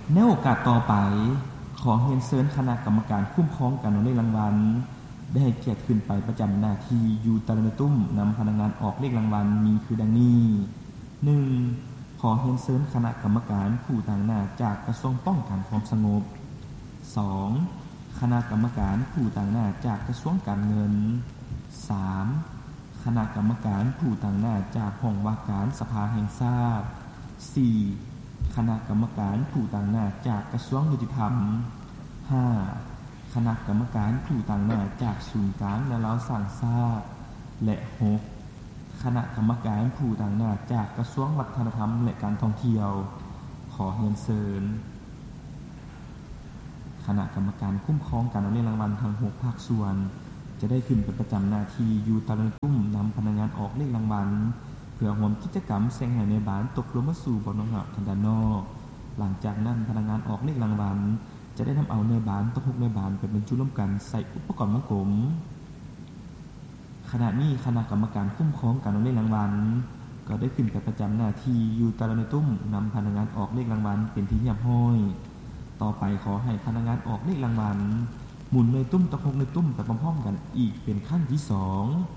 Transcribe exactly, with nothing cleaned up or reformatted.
ในโอกาสต่อไปขอเรียนเชิญคณะกรรมการคุ้มครองการออกเลขรางวัลได้ให้เกียรติขึ้นไปประจำหน้าที่อยู่ตะลุตุ้มนำพนักงานออกเลขรางวัลมีคือดังนี้ หนึ่ง ขอเรียนเชิญคณะกรรมการผู้ต่างหน้าจากกระทรวงป้องกันความสงบ สอง คณะกรรมการผู้ต่างหน้าจากกระทรวงการเงิน สาม คณะกรรมการผู้ต่างหน้าจากห้องว่าการสภาแห่งชาติ สี่ คณะกรรมการผู้ต่างหน้าจากกระทรวงยุติธรรม ห้า คณะกรรมการผู้ต่างหน้าจากศูนย์กลางและเราสร้างชาติและ หก คณะกรรมการผู้ต่างหน้าจากกระทรวงวัฒนธรรมและการท่องเที่ยวขอเรียนเชิญคณะกรรมการคุ้มครองการออกรางวัลทั้งหกภาคส่วนจะได้ขึ้นเป็นประจำหน้าที่อยู่ตะลุตุ้มนำพนักงานออกเลขรางวัลเพื่อร่วมกิจกรรมแสงให้ในบ้านตกลงมาสู่บ่อนอกทางด้านนอกหลังจากนั้นพนักงานออกเลขรางวัลจะได้นําเอาในบ้านตกหกในบ้านไปบรรจุร่วมกันใส่อุปกรณ์วงกลมขณะนี้คณะกรรมการคุ้มครองการออกเลขรางวัลก็ได้ขึ้นไปประจำหน้าที่อยู่ตะลุตุ้มนำพนักงานออกเลขรางวัลเป็นที่เรียบร้อยต่อไปขอให้พนักงานออกเลขรางวัลหมุนในตุ้มตะหกในตุ้มไปพร้อมๆกันอีกเป็นครั้งที่สอง